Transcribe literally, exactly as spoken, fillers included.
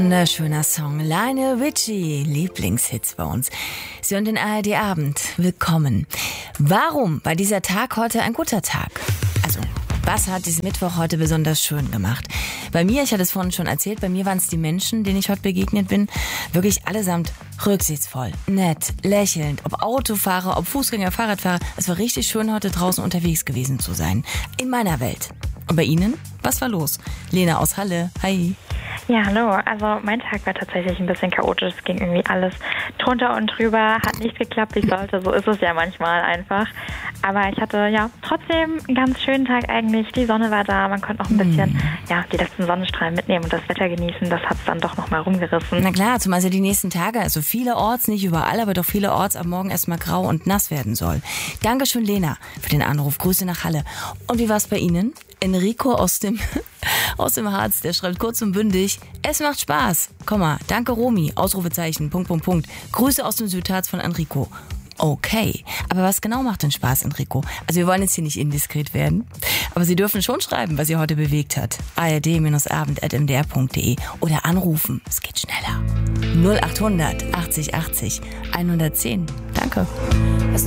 Wunderschöner Song. Lionel Richie, Lieblingshits bei uns. Sie hören den A R D Abend. Willkommen. Warum war dieser Tag heute ein guter Tag? Also, was hat diesen Mittwoch heute besonders schön gemacht? Bei mir, ich hatte es vorhin schon erzählt, bei mir waren es die Menschen, denen ich heute begegnet bin, wirklich allesamt rücksichtsvoll, nett, lächelnd, ob Autofahrer, ob Fußgänger, Fahrradfahrer. Es war richtig schön, heute draußen unterwegs gewesen zu sein. In meiner Welt. Und bei Ihnen? Was war los? Lena aus Halle, hi. Ja, hallo. Also mein Tag war tatsächlich ein bisschen chaotisch. Es ging irgendwie alles drunter und drüber. Hat nicht geklappt, wie es sollte. So ist es ja manchmal einfach. Aber ich hatte ja trotzdem einen ganz schönen Tag eigentlich. Die Sonne war da. Man konnte noch ein bisschen mm. ja, die letzten Sonnenstrahlen mitnehmen und das Wetter genießen. Das hat es dann doch noch mal rumgerissen. Na klar, zumal ja die nächsten Tage, also vielerorts, nicht überall, aber doch vielerorts am Morgen erstmal grau und nass werden soll. Dankeschön, Lena, für den Anruf. Grüße nach Halle. Und wie war es bei Ihnen? Enrico aus dem aus dem Harz, der schreibt kurz und bündig: Es macht Spaß. Komma, danke Romy, Ausrufezeichen, Punkt, Punkt, Punkt. Grüße aus dem Südharz von Enrico. Okay, aber was genau macht denn Spaß, Enrico? Also wir wollen jetzt hier nicht indiskret werden, aber Sie dürfen schon schreiben, was Sie heute bewegt hat. A R D Abend at m d r punkt d e oder anrufen, es geht schneller. null acht hundert achtzig achtzig hundertzehn. Danke.